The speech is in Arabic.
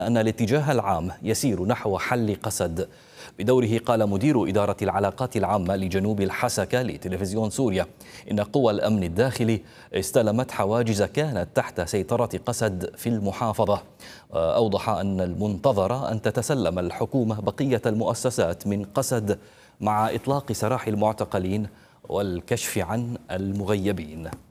أن الاتجاه العام يسير نحو حل قسد. بدوره قال مدير إدارة العلاقات العامة لجنوب الحسكة لتلفزيون سوريا إن قوى الأمن الداخلي استلمت حواجز كانت تحت سيطرة قسد في المحافظة. أوضح أن المنتظر أن تتسلم الحكومة بقية المؤسسات من قسد مع إطلاق سراح المعتقلين والكشف عن المغيبين.